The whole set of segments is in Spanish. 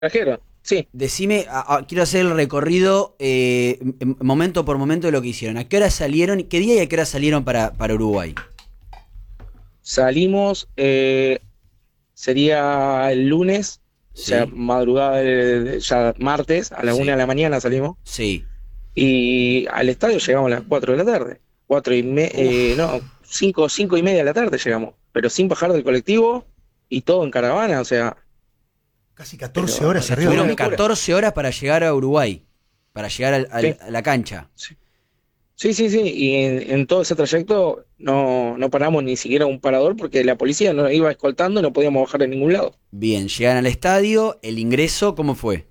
trajeron, sí. Decime, quiero hacer el recorrido momento por momento de lo que hicieron. ¿A qué hora salieron? ¿Qué día y a qué hora salieron para Uruguay? Salimos, sería el lunes, o sea, Sí, madrugada ya martes, a la una sí, de la mañana salimos, sí. y al estadio llegamos a las 4 de la tarde, Uf, no, 5 y media de la tarde llegamos, pero sin bajar del colectivo y todo en caravana, o sea, Casi 14 pero horas arriba. una estuvieron locura. 14 horas para llegar a Uruguay, para llegar Sí, a la cancha. sí. Sí, sí, sí, y en todo ese trayecto no paramos ni siquiera un parador porque la policía nos iba escoltando y no podíamos bajar en ningún lado. Bien, llegan al estadio, el ingreso, ¿cómo fue?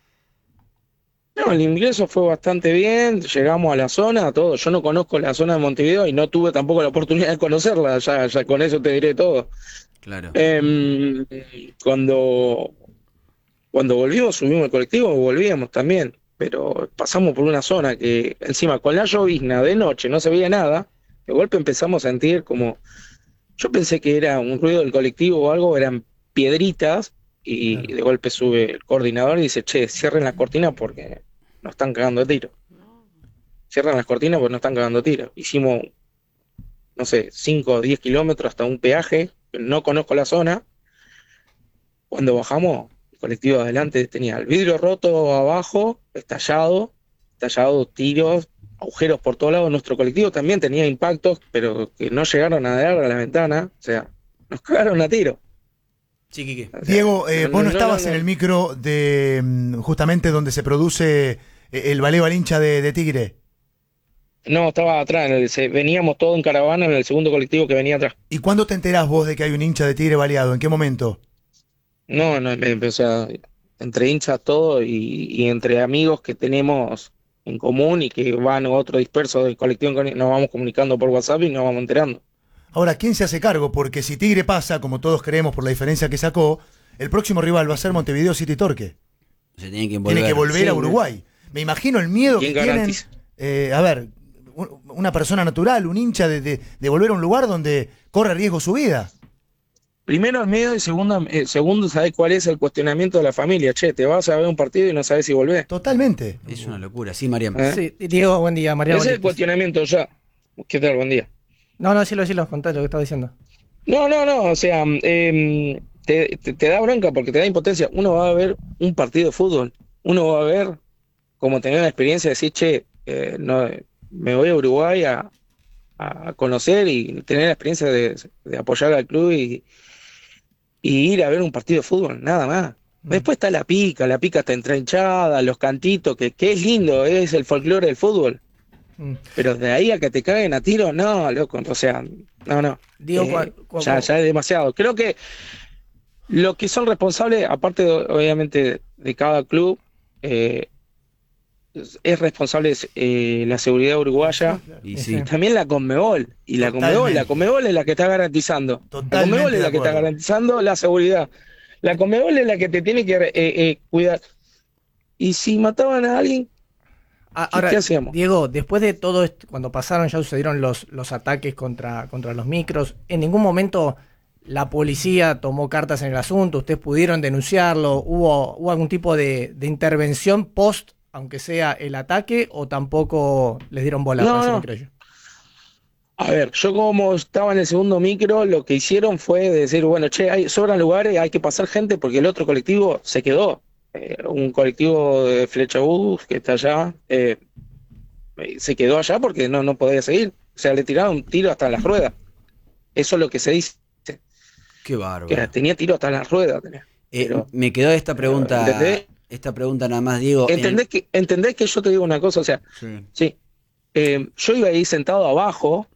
No, el ingreso fue bastante bien, llegamos a la zona, todo. Yo no conozco la zona de Montevideo y no tuve tampoco la oportunidad de conocerla, ya con eso te diré todo. Claro. Em, cuando, cuando volvimos, subimos el colectivo, volvíamos también, pero pasamos por una zona que encima con la llovizna de noche no se veía nada, de golpe empezamos a sentir como, yo pensé que era un ruido del colectivo o algo, eran piedritas y Claro. de golpe sube el coordinador y dice, che, cierren las cortinas porque nos están cagando de tiro. Cierran las cortinas porque nos están cagando de tiro. Hicimos, no sé, 5 o 10 kilómetros hasta un peaje, no conozco la zona. Cuando bajamos, el colectivo de adelante tenía el vidrio roto abajo, estallado, tiros, agujeros por todos lados. Nuestro colectivo también tenía impactos, pero que no llegaron a dar a la ventana. O sea, nos cagaron a tiro. Sí, Quique. O sea, Diego, vos no estabas en el micro de justamente donde se produce el baleo al hincha de Tigre. no, estaba atrás, veníamos todos en caravana en el segundo colectivo que venía atrás. ¿Y cuándo te enterás vos de que hay un hincha de Tigre baleado? ¿En qué momento? No, no, o sea, entre hinchas todo y entre amigos que tenemos en común y que van otro disperso del colectivo, nos vamos comunicando por WhatsApp y nos vamos enterando. Ahora, ¿quién se hace cargo? Porque si Tigre pasa, como todos creemos por la diferencia que sacó, el próximo rival va a ser Montevideo City Torque. Se tienen que Tiene que envolver. volver Sí, a Uruguay. Me imagino el miedo que ¿quién tienen, garantiza? a ver, una persona natural, un hincha de volver a un lugar donde corre riesgo su vida. Primero el miedo y segundo, ¿sabés cuál es el cuestionamiento de la familia? Che, te vas a ver un partido y no sabes si volvés. Totalmente. Es una locura, sí, Mariam. ¿Eh? Sí, Diego, buen día, Mariano. Ese es el cuestionamiento ya. ¿Qué tal? Buen día. No, no, sí lo contá lo que estaba diciendo. No, no, no, o sea, te da bronca porque te da impotencia. Uno va a ver un partido de fútbol, uno va a ver como tener la experiencia de decir, che, no, me voy a Uruguay a conocer y tener la experiencia de apoyar al club y ir a ver un partido de fútbol, nada más. Mm. Después está la pica está entrenchada, los cantitos, que es lindo, es el folclore del fútbol. Mm. Pero de ahí a que te caguen a tiro, no, loco, o sea, no, no. Diego, Ya es demasiado. Creo que los que son responsables, aparte obviamente de cada club, eh, es responsable la seguridad uruguaya, Y sí, sí. sí. también la Conmebol. Y la Totalmente. Conmebol es la que está garantizando. La Conmebol Totalmente es de la que está acuerdo. garantizando la seguridad. La Conmebol es la que te tiene que cuidar. Y si mataban a alguien, Ahora, ¿qué hacíamos? Diego, después de todo esto, cuando pasaron, ya sucedieron los ataques contra los micros, ¿en ningún momento la policía tomó cartas en el asunto? ¿Ustedes pudieron denunciarlo? ¿Hubo algún tipo de intervención post, aunque sea el ataque, o tampoco les dieron bola para No, ese no. micro ellos? A ver, yo como estaba en el segundo micro, lo que hicieron fue decir, bueno, che, sobran lugares, hay que pasar gente porque el otro colectivo se quedó. Un colectivo de Flecha Bus que está allá, se quedó allá porque no podía seguir. O sea, le tiraron tiro hasta las ruedas. Eso es lo que se dice, Qué que bárbaro. tenía tiro hasta las ruedas. Pero, Me quedó esta pregunta, ¿entendés? esta pregunta nada más, Diego. ¿Entendés que yo te digo una cosa? O sea, Sí. sí, yo iba ahí sentado abajo.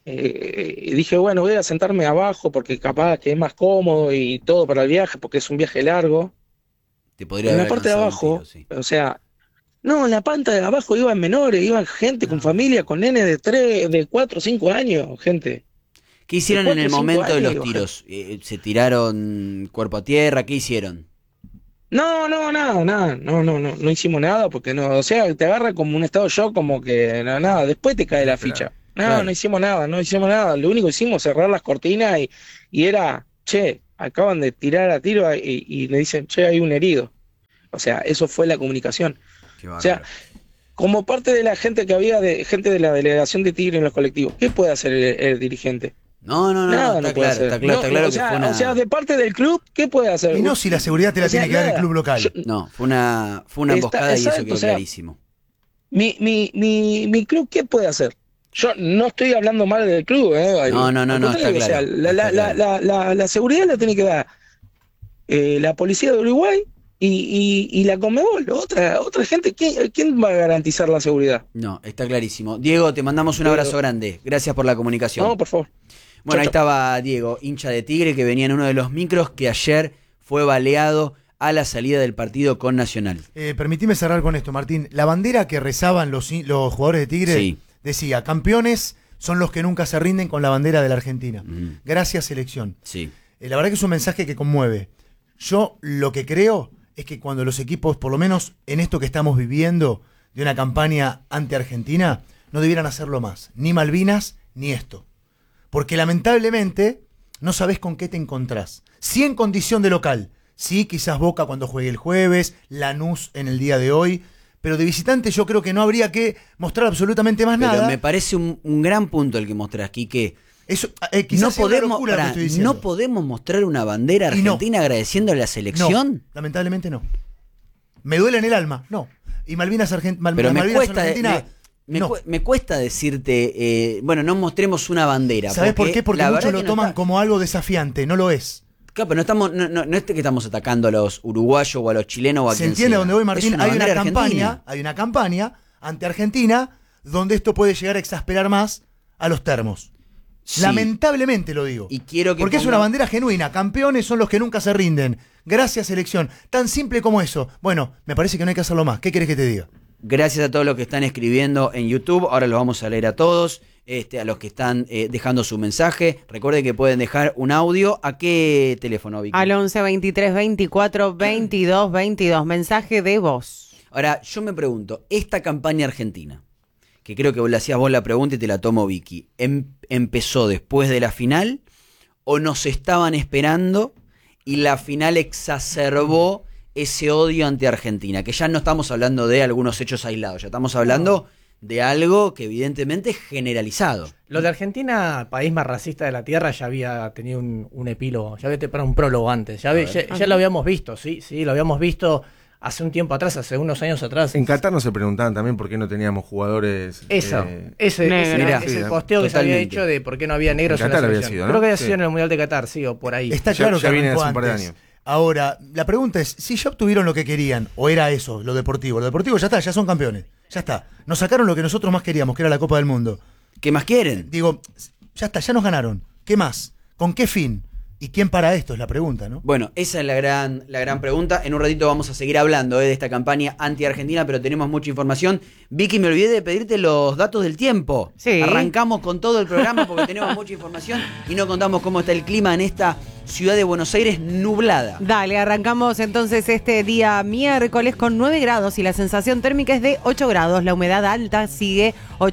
Y dije, bueno, voy a sentarme abajo porque capaz que es más cómodo y todo para el viaje, porque es un viaje largo. Te podría En la haber parte de alcanzado un abajo, tiro, sí. o sea, no, en la panta de abajo iban menores, iban gente con No. familia, con nenes de 3, de 4, 5 años, gente. ¿Qué De hicieron en 4, el 5 momento de años los iba gente. tiros? ¿Se tiraron cuerpo a tierra? ¿Qué hicieron? No, no, nada, no hicimos nada porque no, o sea, te agarra como un estado de shock, como que no, nada, después te cae la ficha. No, Claro. no hicimos nada, no hicimos nada. Lo único que hicimos fue cerrar las cortinas y era, che, acaban de tirar a tiro y le dicen, che, hay un herido. O sea, eso fue la comunicación. Qué O sea, bárbaro. como parte de la gente que había, de gente de la delegación de Tigre en los colectivos, ¿qué puede hacer el dirigente? No, Nada está no puede claro, hacer. está claro, No, está claro o que sea, fue una... o sea, de parte del club, ¿qué puede hacer? Y no si la seguridad te la O sea, tiene que dar el nada. club local. No, fue una emboscada y eso Exacto, quedó o sea, clarísimo. Mi club, ¿qué puede hacer? Yo no estoy hablando mal del club, No, Al está contrario, o sea, claro. Está claro. la seguridad la tiene que dar la policía de Uruguay y la Conmebol. Otra gente, ¿quién va a garantizar la seguridad? No, está clarísimo. Diego, te mandamos un abrazo grande. Gracias por la comunicación. No, por favor. Bueno, ahí Chau, chau. estaba Diego, hincha de Tigre, que venía en uno de los micros que ayer fue baleado a la salida del partido con Nacional. Permitime cerrar con esto, Martín. La bandera que rezaban los jugadores de Tigre Sí. decía, campeones son los que nunca se rinden con la bandera de la Argentina. Gracias, selección. Sí. La verdad que es un mensaje que conmueve. Yo lo que creo es que cuando los equipos, por lo menos en esto que estamos viviendo, de una campaña anti-Argentina, no debieran hacerlo más. Ni Malvinas, ni esto. Porque lamentablemente no sabés con qué te encontrás. Sí en condición de local. Sí, quizás Boca cuando juegue el jueves, Lanús en el día de hoy. Pero de visitante yo creo que no habría que mostrar absolutamente más Pero nada. me parece un gran punto el que mostrás, Quique. Eso, quizás No sea una podemos, locura lo que estoy diciendo. no podemos mostrar una bandera Y no. argentina agradeciendo a la selección. No, lamentablemente no. Me duele en el alma, no. Y Malvinas, Pero me Malvinas cuesta, Argentina, no. me cuesta decirte, bueno, no mostremos una bandera. ¿Sabes por qué? Porque la muchos verdad lo que no toman está- como algo desafiante, no lo es. Claro, pero no es que estamos atacando a los uruguayos o a los chilenos o a ¿Se quien entiende sea. a dónde voy, Martín? Es Hay una bandera campaña, argentina. hay una campaña ante Argentina donde esto puede llegar a exasperar más a los termos. Sí. Lamentablemente lo digo. Y quiero que porque es ponga- una bandera genuina. Campeones son los que nunca se rinden. Gracias, selección. Tan simple como eso. Bueno, me parece que no hay que hacerlo más. ¿Qué querés que te diga? Gracias a todos los que están escribiendo en YouTube. Ahora los vamos a leer a todos. A los que están dejando su mensaje. Recuerden que pueden dejar un audio. ¿A qué teléfono, Vicky? Al 11 23 24 22 22. Mensaje de voz. Ahora, yo me pregunto, esta campaña argentina, que creo que le hacías vos la pregunta y te la tomo, Vicky, ¿empezó después de la final o nos estaban esperando y la final exacerbó ese odio ante Argentina? Que ya no estamos hablando de algunos hechos aislados, ya estamos hablando de algo que evidentemente es generalizado. Lo de Argentina, país más racista de la Tierra, ya había tenido un epílogo, ya había un prólogo antes, ya lo habíamos visto, sí, lo habíamos visto hace un tiempo atrás, hace unos años atrás. En Qatar nos se preguntaban también por qué no teníamos jugadores. Ese Negro. es el posteo que se había Totalmente. hecho de por qué no había negros En en la Qatar había selección. sido, ¿no? Creo que había Sí. sido en el Mundial de Qatar, sí, o por ahí. Está Ya- claro ya que viene arrancó hace un par de antes. años. Ahora, la pregunta es, si ya obtuvieron lo que querían, o era eso, lo deportivo ya está, ya son campeones, ya está. Nos sacaron lo que nosotros más queríamos, que era la Copa del Mundo. ¿Qué más quieren? Digo, ya está, ya nos ganaron. ¿Qué más? ¿Con qué fin? ¿Y quién para esto? Es la pregunta, ¿no? Bueno, esa es la gran pregunta. En un ratito vamos a seguir hablando de esta campaña anti-Argentina, pero tenemos mucha información. Vicky, me olvidé de pedirte los datos del tiempo. Sí. Arrancamos con todo el programa porque tenemos mucha información y no contamos cómo está el clima en esta ciudad de Buenos Aires nublada. Dale, arrancamos entonces este día miércoles con 9 grados y la sensación térmica es de 8 grados. La humedad alta sigue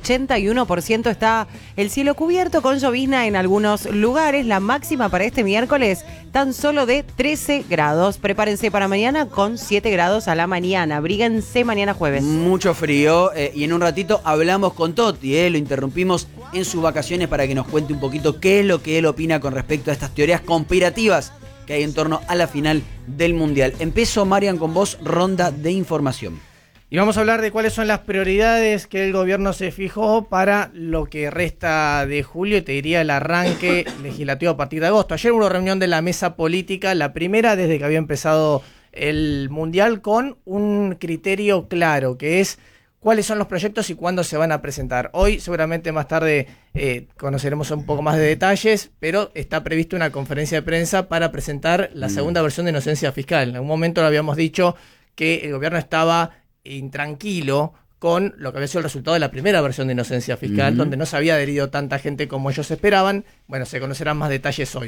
81%. Está el cielo cubierto con llovizna en algunos lugares. La máxima para este miércoles tan solo de 13 grados. Prepárense para mañana con 7 grados a la mañana. Abríguense mañana jueves. Mucho frío y en un ratito hablamos con Totti, lo interrumpimos en sus vacaciones para que nos cuente un poquito qué es lo que él opina con respecto a estas teorías conspirativas que hay en torno a la final del Mundial. Empiezo, Marian, con vos, ronda de información. Y vamos a hablar de cuáles son las prioridades que el gobierno se fijó para lo que resta de julio y te diría el arranque legislativo a partir de agosto. Ayer hubo una reunión de la mesa política, la primera desde que había empezado el Mundial, con un criterio claro, que es cuáles son los proyectos y cuándo se van a presentar. Hoy, seguramente más tarde, conoceremos un poco más de detalles, pero está prevista una conferencia de prensa para presentar la segunda versión de inocencia fiscal. En algún momento lo habíamos dicho que el gobierno estaba intranquilo con lo que había sido el resultado de la primera versión de inocencia fiscal, donde no se había adherido tanta gente como ellos esperaban. Bueno, se conocerán más detalles hoy.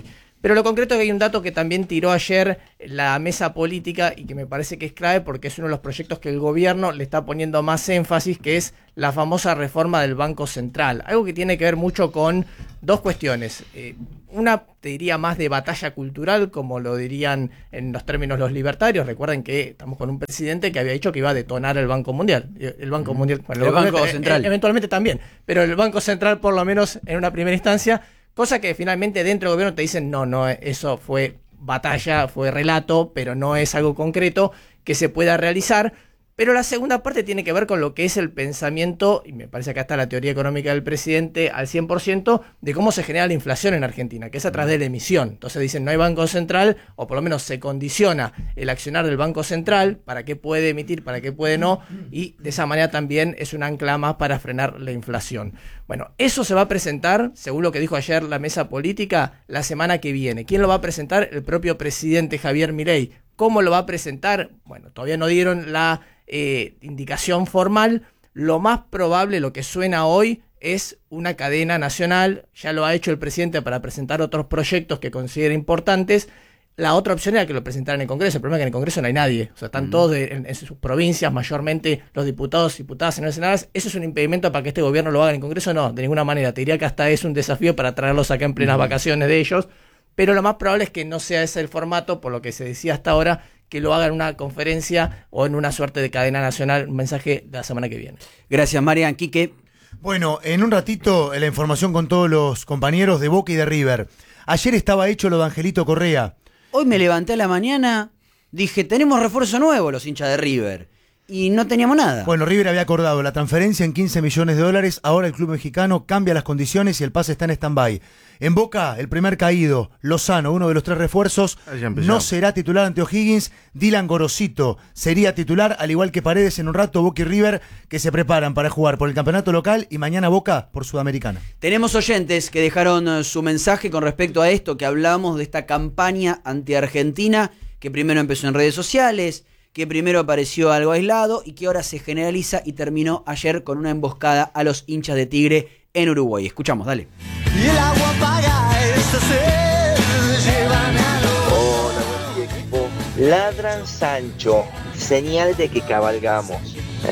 Pero lo concreto es que hay un dato que también tiró ayer la mesa política y que me parece que es clave porque es uno de los proyectos que el gobierno le está poniendo más énfasis, que es la famosa reforma del Banco Central. Algo que tiene que ver mucho con dos cuestiones. Una, te diría, más de batalla cultural, como lo dirían en los términos los libertarios. Recuerden que estamos con un presidente que había dicho que iba a detonar el Banco Mundial. El Banco Mundial, bueno, el Banco Central. Eventualmente también, pero el Banco Central por lo menos en una primera instancia, cosa que finalmente dentro del gobierno te dicen, no, eso fue batalla, fue relato, pero no es algo concreto que se pueda realizar. Pero la segunda parte tiene que ver con lo que es el pensamiento, y me parece que acá está la teoría económica del presidente al 100%, de cómo se genera la inflación en Argentina, que es a través de la emisión. Entonces dicen, no hay Banco Central, o por lo menos se condiciona el accionar del Banco Central, para qué puede emitir, para qué puede no, y de esa manera también es un ancla más para frenar la inflación. Bueno, eso se va a presentar, según lo que dijo ayer la mesa política, la semana que viene. ¿Quién lo va a presentar? El propio presidente Javier Milei. ¿Cómo lo va a presentar? Bueno, todavía no dieron la indicación formal. Lo más probable, lo que suena hoy, es una cadena nacional. Ya lo ha hecho el presidente para presentar otros proyectos que considera importantes. La otra opción era que lo presentaran en el Congreso. El problema es que en el Congreso no hay nadie. O sea, están todos en sus provincias, mayormente los diputados, diputadas, senadores. ¿Eso es un impedimento para que este gobierno lo haga en el Congreso? No, de ninguna manera. Te diría que hasta es un desafío para traerlos acá en plenas vacaciones de ellos. Pero lo más probable es que no sea ese el formato, por lo que se decía hasta ahora, que lo haga en una conferencia o en una suerte de cadena nacional, un mensaje de la semana que viene. Gracias, Marian. Quique. Bueno, en un ratito la información con todos los compañeros de Boca y de River. Ayer estaba hecho lo de Angelito Correa. Hoy me levanté a la mañana, dije, tenemos refuerzo nuevo los hinchas de River. Y no teníamos nada. Bueno, River había acordado la transferencia en $15 millones. Ahora el club mexicano cambia las condiciones y el pase está en stand-by. En Boca, el primer caído, Lozano, uno de los 3 refuerzos, no será titular ante O'Higgins. Dylan Gorosito sería titular, al igual que Paredes. En un rato, Boca y River que se preparan para jugar por el campeonato local y mañana Boca por Sudamericana. Tenemos oyentes que dejaron su mensaje con respecto a esto, que hablamos de esta campaña anti-Argentina, que primero empezó en redes sociales, que primero apareció algo aislado y que ahora se generaliza y terminó ayer con una emboscada a los hinchas de Tigre en Uruguay. Escuchamos, dale. Y el agua apaga esta sed, llevan a los... Hola, buen día, equipo. Ladran Sancho, señal de que cabalgamos.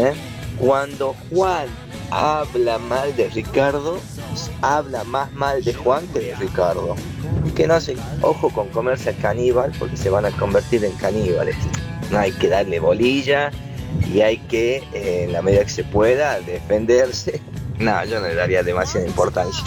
Cuando Juan habla mal de Ricardo, habla más mal de Juan que de Ricardo. Y que no hacen ojo con comerse al caníbal, porque se van a convertir en caníbales. No hay que darle bolilla y hay que, en la medida que se pueda, defenderse. No, yo no le daría demasiada importancia.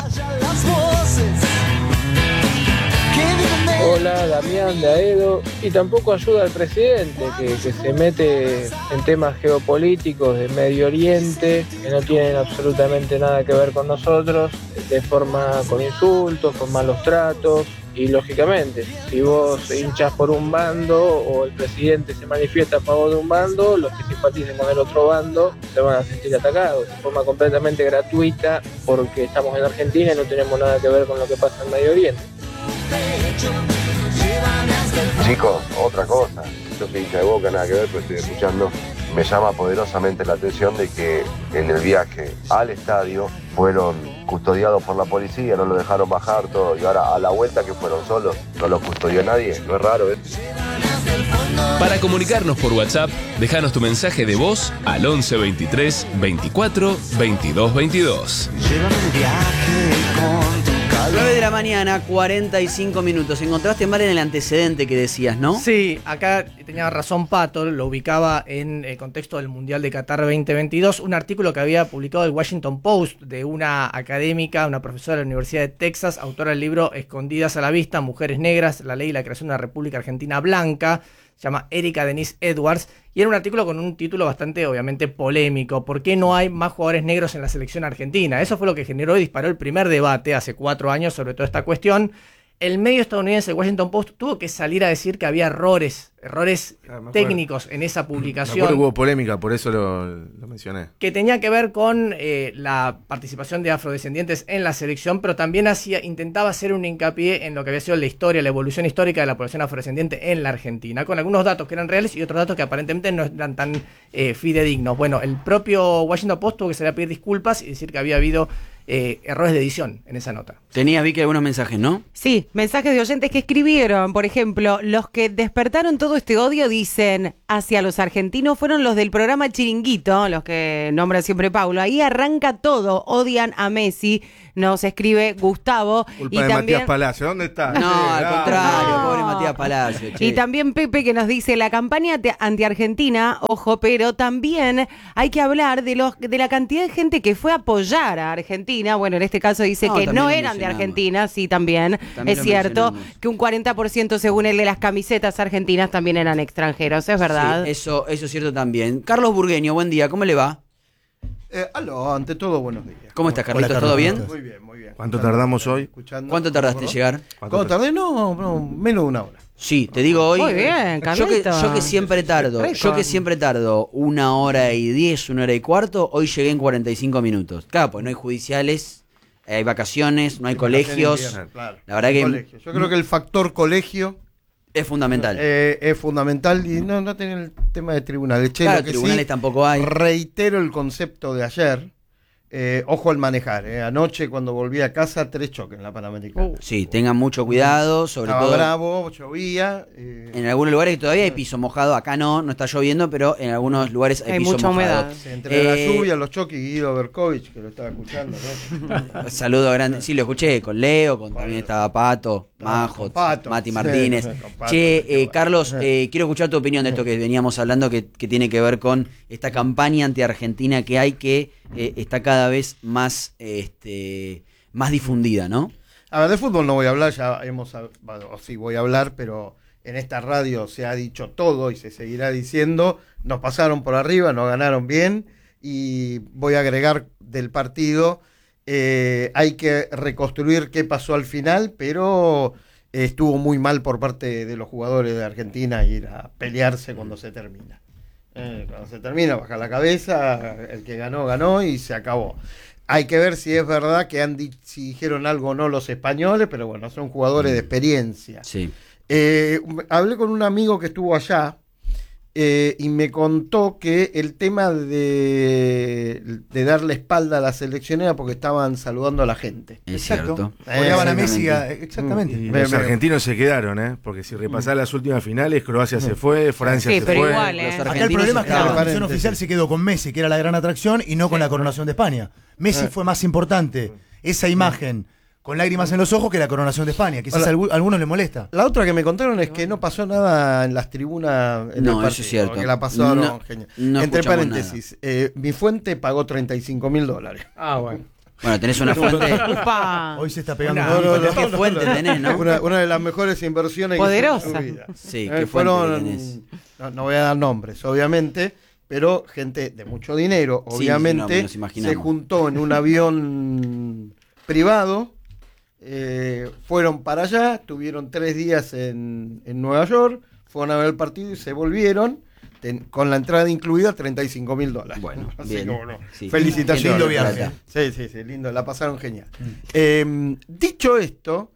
Hola, Damián de Aedo. Y tampoco ayuda al presidente que se mete en temas geopolíticos de Medio Oriente que no tienen absolutamente nada que ver con nosotros, de forma con insultos, con malos tratos. Y lógicamente, si vos hinchás por un bando o el presidente se manifiesta a favor de un bando, los que simpaticen con el otro bando se van a sentir atacados de forma completamente gratuita porque estamos en Argentina y no tenemos nada que ver con lo que pasa en Medio Oriente. Chicos, otra cosa, yo soy hincha de Boca, nada que ver, pero estoy escuchando. Me llama poderosamente la atención de que en el viaje al estadio fueron custodiados por la policía, no lo dejaron bajar todo, y ahora a la vuelta que fueron solos, no los custodió nadie, no es raro, ¿eh? Para comunicarnos por WhatsApp, déjanos tu mensaje de voz al 11 23 24 22 22. 9 de la mañana, 45 minutos. Encontraste mal en el antecedente que decías, ¿no? Sí, acá tenía razón Pato, lo ubicaba en el contexto del Mundial de Qatar 2022, un artículo que había publicado el Washington Post de una académica, una profesora de la Universidad de Texas, autora del libro Escondidas a la Vista, Mujeres Negras, la ley y la creación de una República Argentina Blanca. Se llama Erika Denise Edwards, y era un artículo con un título bastante, obviamente, polémico. ¿Por qué no hay más jugadores negros en la selección argentina? Eso fue lo que generó y disparó el primer debate hace 4 años sobre toda esta cuestión. El medio estadounidense, el Washington Post, tuvo que salir a decir que había errores técnicos en esa publicación. Me acuerdo que hubo polémica, por eso lo mencioné. Que tenía que ver con la participación de afrodescendientes en la selección, pero también intentaba hacer un hincapié en lo que había sido la historia, la evolución histórica de la población afrodescendiente en la Argentina, con algunos datos que eran reales y otros datos que aparentemente no eran tan fidedignos. Bueno, el propio Washington Post tuvo que salir a pedir disculpas y decir que había habido errores de edición en esa nota. Tenías, Vicky, algunos mensajes, ¿no? Sí, mensajes de oyentes que escribieron. Por ejemplo, los que despertaron todo este odio dicen hacia los argentinos fueron los del programa Chiringuito, los que nombra siempre Paulo. Ahí arranca todo, odian a Messi. Nos escribe Gustavo. Culpa y de también Matías Palacio. ¿Dónde está? No, al contrario, pobre Matías Palacio. Y che. también Pepe que nos dice la campaña anti-Argentina, ojo, pero también hay que hablar de la cantidad de gente que fue a apoyar a Argentina. Bueno, en este caso dice No, que también no lo eran de mencionamos. Argentina, sí, también También es lo cierto mencionamos. que un 40% según el de las camisetas argentinas también eran extranjeros, es verdad. Sí, eso es cierto también. Carlos Burgueño, buen día, ¿cómo le va? Aló, ante todo, buenos días. ¿Cómo estás, Carlitos? ¿Todo bien? Muy bien, muy bien. ¿Cuánto tardamos hoy? Escuchando. ¿Cuánto tardaste en llegar? ¿Cuánto tardé? No, menos de una hora. Sí, te digo hoy. Muy bien, yo que Carlitos. siempre tardo, una hora y 10, una hora y cuarto, hoy llegué en 45 minutos. Claro, pues no hay judiciales, hay vacaciones, no hay colegios. Invierno, claro. La verdad que Colegio. Yo creo que el factor colegio es fundamental. es fundamental y no tiene el tema de tribunales. Che, Claro, lo que tribunales sí, tampoco hay. Reitero el concepto de ayer. Ojo al manejar. Anoche cuando volví a casa, 3 choques en la Panamericana. Sí, tengan mucho cuidado, sobre Estaba todo bravo, llovía. en algunos lugares que todavía hay piso mojado. Acá no está lloviendo, pero en algunos lugares hay piso mucha mojado. humedad. Entre la lluvia, los choques y Guido Berkovich, que lo estaba escuchando. ¿no? Saludo grande. Sí, lo escuché con Leo, también estaba Pato, Majo, con Pato. Mati Sí, Martínez. con Pato, Che, qué bueno. Carlos, quiero escuchar tu opinión de esto que veníamos hablando, que tiene que ver con esta campaña anti-argentina que hay, que está cada vez más difundida, ¿no? A ver, de fútbol no voy a hablar, sí voy a hablar, pero en esta radio se ha dicho todo y se seguirá diciendo. Nos pasaron por arriba, nos ganaron bien y voy a agregar del partido. Hay que reconstruir qué pasó al final, pero estuvo muy mal por parte de los jugadores de Argentina ir a pelearse cuando se termina. Cuando se termina, baja la cabeza, el que ganó, ganó y se acabó. Hay que ver si es verdad que si dijeron algo o no los españoles, pero bueno, son jugadores de experiencia. Sí. Hablé con un amigo que estuvo allá y me contó que el tema de darle espalda a la selección era porque estaban saludando a la gente. Es Exacto. cierto. Apoyaban a Messi, Exactamente. exactamente. Y los argentinos se quedaron, porque si repasás las últimas finales, Croacia se fue, Francia Sí, se pero fue. igual, Los Acá el argentinos problema es que la estaban- transmisión oficial se quedó con Messi, que era la gran atracción, y no con la coronación de España. Messi fue más importante esa imagen con lágrimas en los ojos que la coronación de España. Quizás a algunos le molesta. La otra que me contaron es que no pasó nada en las tribunas en No, el eso partido, es cierto. que la pasaron No, genial. no Entre escuchamos paréntesis, mi fuente pagó $35.000. Ah, bueno. Bueno, tenés una fuente. Upa. Hoy se está pegando. ¿Qué fuente tenés, no? Una de las mejores inversiones Poderosa. que hizo en su vida. Sí, ¿qué fuente tenés? no voy a dar nombres, obviamente, pero gente de mucho dinero, Sí, obviamente, sí, nos imaginamos. se juntó en un avión privado, fueron para allá, estuvieron 3 días en Nueva York, fueron a ver el partido y se volvieron. Con la entrada incluida, $35.000. Bueno, Así bien. que, bueno, Sí. felicitaciones. Lindo viaje. Sí, lindo, la pasaron genial. Dicho esto,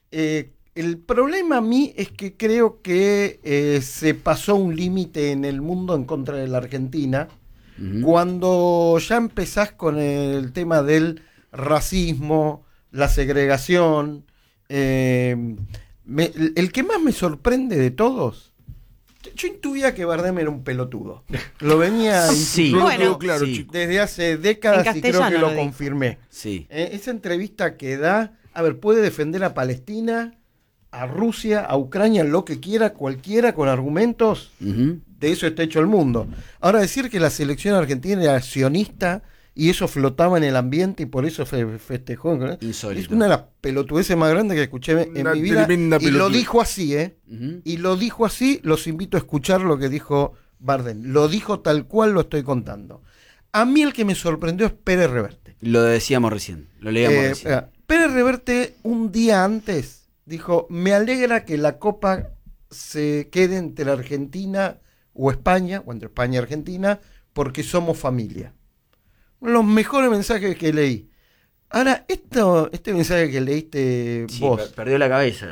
el problema a mí es que creo que se pasó un límite en el mundo en contra de la Argentina. Ujú. Cuando ya empezás con el tema del racismo, la segregación, el que más me sorprende de todos, yo intuía que Bardem era un pelotudo. Lo venía Sí. intuyendo Bueno, claro, sí. chico. desde hace décadas En y creo que castellano lo lo dijo. confirmé. Sí. Esa entrevista que da, puede defender a Palestina, a Rusia, a Ucrania, lo que quiera, cualquiera, con argumentos. Ujú. De eso está hecho el mundo. Ahora, decir que la selección argentina era sionista y eso flotaba en el ambiente y por eso festejó. Insólito. Es una de las pelotudeces más grandes que escuché en Una mi vida. tremenda Y lo pelotudez. dijo así, Ujú. Y lo dijo así, los invito a escuchar lo que dijo Bardem. Lo dijo tal cual lo estoy contando. A mí el que me sorprendió es Pérez Reverte. Lo decíamos recién, lo leíamos recién. Pérez Reverte un día antes dijo, me alegra que la Copa se quede entre la Argentina o España, o entre España y Argentina, porque somos familia. Uno de los mejores mensajes que leí. Ahora, este mensaje que leíste Sí, vos, perdió la cabeza.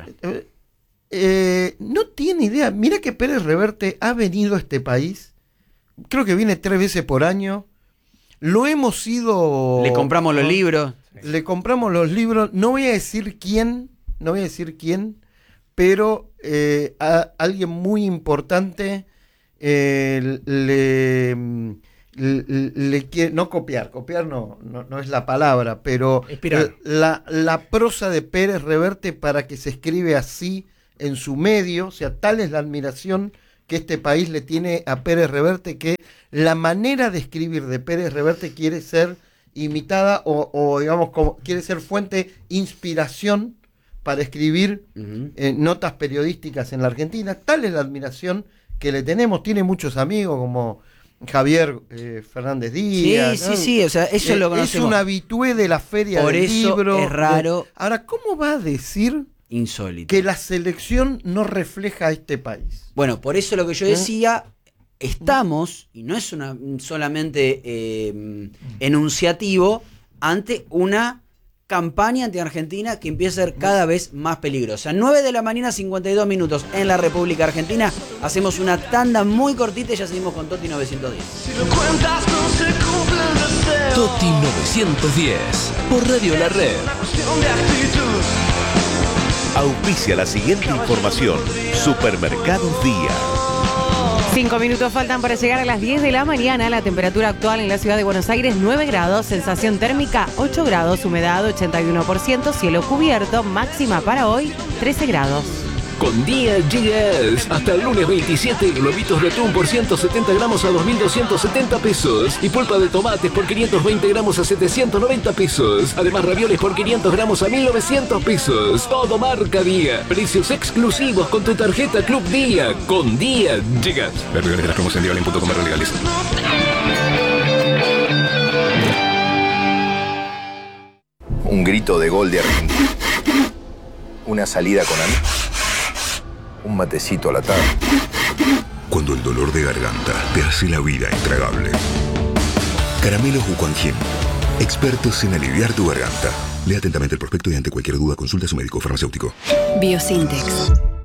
no tiene idea. Mira que Pérez Reverte ha venido a este país, creo que viene 3 veces por año. Lo hemos ido... Le compramos los libros. Le compramos los libros, no voy a decir quién, pero a alguien muy importante le quiere, no copiar no es la palabra, pero la prosa de Pérez Reverte para que se escribe así en su medio, o sea, tal es la admiración que este país le tiene a Pérez Reverte, que la manera de escribir de Pérez Reverte quiere ser imitada o digamos, quiere ser fuente inspiración para escribir notas periodísticas en la Argentina. Tal es la admiración que le tenemos. Tiene muchos amigos como Javier Fernández Díaz. Sí, o sea, eso lo conocemos. Es un habitué de la feria Por del eso libro. es raro. Ahora, ¿cómo va a decir insólito que la selección no refleja a este país? Bueno, por eso lo que yo decía, estamos, y no es solamente enunciativo, ante una campaña anti-argentina que empieza a ser cada vez más peligrosa. 9 de la mañana, 52 minutos en la República Argentina. Hacemos una tanda muy cortita y ya seguimos con Toti 910. Toti 910, por Radio La Red. Auspicia la siguiente información. Supermercados Día. 5 minutos faltan para llegar a las 10 de la mañana. La temperatura actual en la ciudad de Buenos Aires, 9 grados. Sensación térmica, 8 grados. Humedad, 81%. Cielo cubierto. Máxima para hoy, 13 grados. Con Día llegas hasta el lunes 27, globitos de atún por 170 gramos a 2.270 pesos y pulpa de tomates por 520 gramos a 790 pesos. Además, ravioles por 500 gramos a 1.900 pesos. Todo marca Día. Precios exclusivos con tu tarjeta Club Día. Con Día llegas. Ver regales de las promos en diagonal.com legales. Un grito de gol de Argentina. Una salida con amigos. Un matecito a la tarde. Cuando el dolor de garganta te hace la vida intragable. Caramelos Wuquanjin. Expertos en aliviar tu garganta. Lea atentamente el prospecto y ante cualquier duda consulta a su médico farmacéutico. Biosintex.